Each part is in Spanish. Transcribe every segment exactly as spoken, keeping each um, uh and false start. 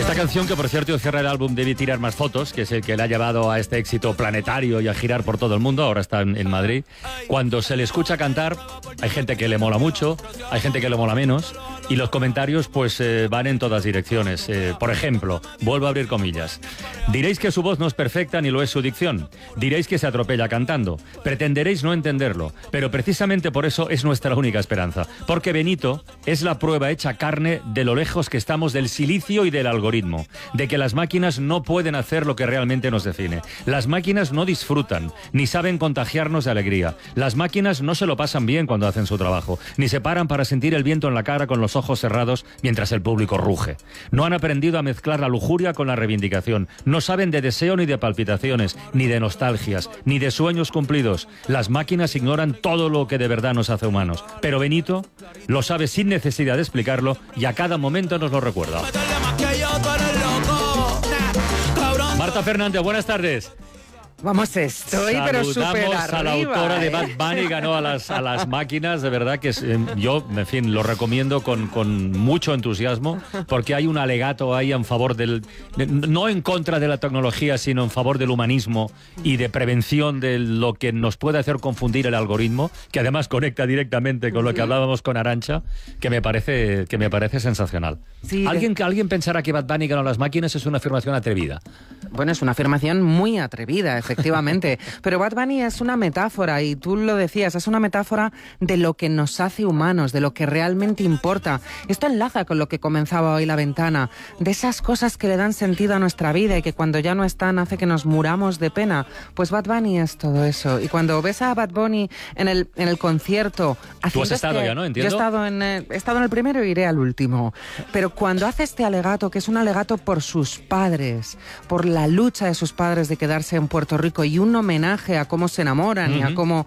Esta canción, que por cierto cierra el álbum Debí tirar más fotos, que es el que le ha llevado a este éxito planetario y a girar por todo el mundo, ahora está en, en Madrid. Cuando se le escucha cantar, hay gente que le mola mucho, hay gente que le mola menos, y los comentarios pues eh, van en todas direcciones. Eh, por ejemplo, vuelvo a abrir comillas. Diréis que su voz no es perfecta ni lo es su dicción. Diréis que se atropella cantando. Pretenderéis no entenderlo, pero precisamente por eso es nuestra única esperanza. Porque Benito es la prueba hecha carne de lo lejos que estamos del silicio y del algoritmo, de que las máquinas no pueden hacer lo que realmente nos define. Las máquinas no disfrutan, ni saben contagiarnos de alegría. Las máquinas no se lo pasan bien cuando hacen su trabajo, ni se paran para sentir el viento en la cara con los ojos cerrados mientras el público ruge. No han aprendido a mezclar la lujuria con la reivindicación. No saben de deseo ni de palpitaciones, ni de nostalgias, ni de sueños cumplidos. Las máquinas ignoran todo lo que de verdad nos hace humanos. Pero Benito lo sabe sin necesidad de explicarlo y a cada momento nos lo recuerda. Marta Fernández, buenas tardes. Vamos, estoy Saludamos pero súper arriba. a la autora ¿eh? de Bad Bunny, ganó a las, a las máquinas, de verdad que es, eh, yo, en fin, lo recomiendo con, con mucho entusiasmo, porque hay un alegato ahí en favor del, de, no en contra de la tecnología, sino en favor del humanismo y de prevención de lo que nos puede hacer confundir el algoritmo, que además conecta directamente con lo que hablábamos con Arantxa, que me parece, que me parece sensacional. Sí, ¿Alguien, de... alguien pensará que Bad Bunny ganó a las máquinas es una afirmación atrevida. Bueno, es una afirmación muy atrevida, efectivamente. Pero Bad Bunny es una metáfora, y tú lo decías, es una metáfora de lo que nos hace humanos, de lo que realmente importa. Esto enlaza con lo que comenzaba hoy La Ventana, de esas cosas que le dan sentido a nuestra vida y que cuando ya no están hace que nos muramos de pena. Pues Bad Bunny es todo eso. Y cuando ves a Bad Bunny en el, en el concierto... Tú has estado este, ya, ¿no? Entiendo. Yo he estado, en, he estado en el primero y iré al último. Pero cuando hace este alegato, que es un alegato por sus padres, por la lucha de sus padres de quedarse en Puerto Rico y un homenaje a cómo se enamoran uh-huh. y a cómo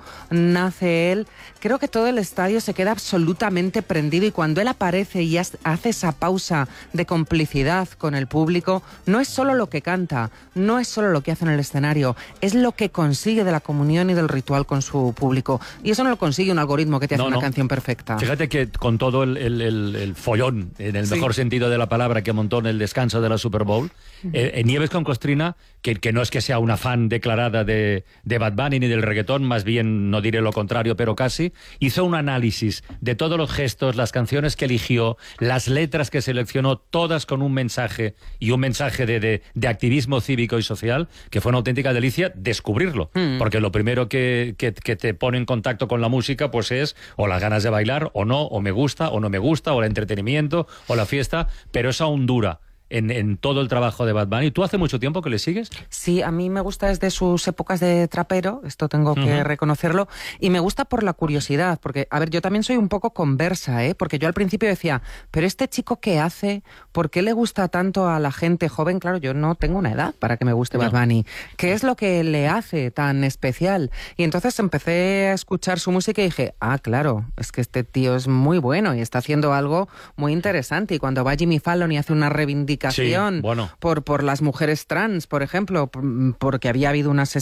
nace él, creo que todo el estadio se queda absolutamente prendido, y cuando él aparece y hace esa pausa de complicidad con el público, no es solo lo que canta, no es solo lo que hace en el escenario, es lo que consigue de la comunión y del ritual con su público. Y eso no lo consigue un algoritmo que te hace no, una no. canción perfecta. Fíjate que con todo el, el, el, el follón, en el sí. mejor sentido de la palabra, que montó en el descanso de la Super Bowl, uh-huh. eh, Nieves con Costrina, que, que no es que sea una fan declarada de, de Bad Bunny ni del reggaetón, más bien no diré lo contrario, pero casi, hizo un análisis de todos los gestos, las canciones que eligió, las letras que seleccionó, todas con un mensaje, y un mensaje de, de, de activismo cívico y social, que fue una auténtica delicia descubrirlo, mm. porque lo primero que, que, que te pone en contacto con la música pues es o las ganas de bailar, o no, o me gusta, o no me gusta, o el entretenimiento, o la fiesta, pero esa hondura En, en todo el trabajo de Bad Bunny. ¿Tú hace mucho tiempo que le sigues? Sí, a mí me gusta desde sus épocas de trapero, esto tengo que uh-huh. reconocerlo, y me gusta por la curiosidad, porque, a ver, yo también soy un poco conversa, ¿eh? Porque yo al principio decía, pero este chico, ¿qué hace? ¿Por qué le gusta tanto a la gente joven? Claro, yo no tengo una edad para que me guste no. Bad Bunny. ¿Qué es lo que le hace tan especial? Y entonces empecé a escuchar su música y dije, ah, claro, es que este tío es muy bueno y está haciendo algo muy interesante. Y cuando va Jimmy Fallon y hace una reivindicación Sí, bueno. por, por las mujeres trans, por ejemplo, por, porque había habido un asesinato